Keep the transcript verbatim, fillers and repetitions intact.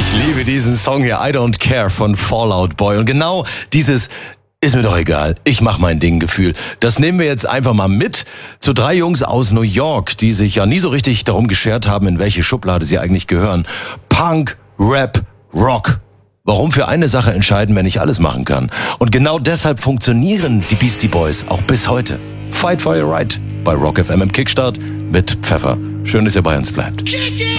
Ich liebe diesen Song hier, I Don't Care von Fall Out Boy. Und genau dieses ist mir doch egal, ich mach mein Ding Gefühl. Das nehmen wir jetzt einfach mal mit zu drei Jungs aus New York, die sich ja nie so richtig darum geschert haben, in welche Schublade sie eigentlich gehören. Punk, Rap, Rock. Warum für eine Sache entscheiden, wenn ich alles machen kann? Und genau deshalb funktionieren die Beastie Boys auch bis heute. Fight for your right bei Rock F M im Kickstart mit Pfeffer. Schön, dass ihr bei uns bleibt.